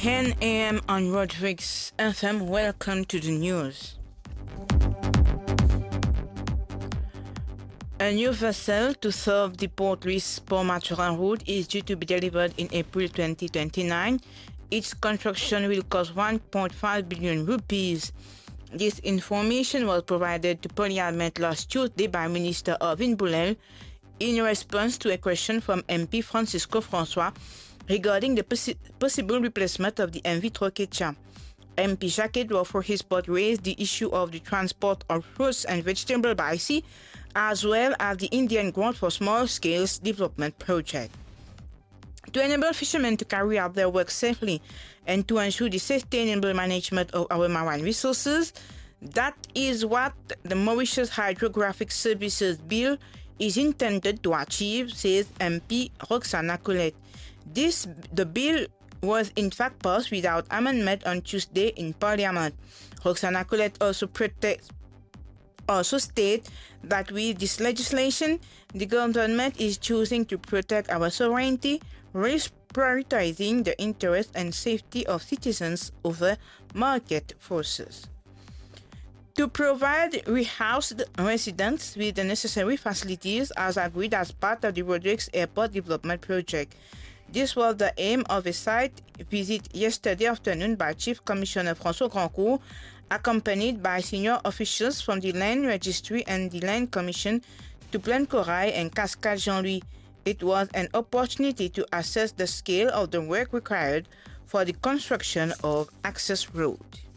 10 a.m. on Rodriguez FM. Welcome to the news. A new vessel to serve the Port Louis Port Maturin route is due to be delivered in April 2029. Its construction will cost 1.5 billion rupees. This information was provided to Parliament last Tuesday by Minister Arvin Boulel in response to a question from MP Francisco François regarding the possible replacement of the MV Troquecha. MP Jacques Edouard, for his part, raised the issue of the transport of fruits and vegetables by sea, as well as the Indian grant for small-scale development project. To enable fishermen to carry out their work safely and to ensure the sustainable management of our marine resources, that is what the Mauritius Hydrographic Services Bill is intended to achieve, says MP Roxana Collette. The bill was in fact passed without amendment on Tuesday in Parliament. Roxana Collette also states that with this legislation, the government is choosing to protect our sovereignty, prioritizing the interest and safety of citizens over market forces. To provide rehoused residents with the necessary facilities as agreed as part of the Rodriguez Airport Development Project. This was the aim of a site visit yesterday afternoon by Chief Commissioner François Grandcourt, accompanied by senior officials from the Land Registry and the Land Commission to Plaine Corail and Cascade Jean-Louis. It was an opportunity to assess the scale of the work required for the construction of access road.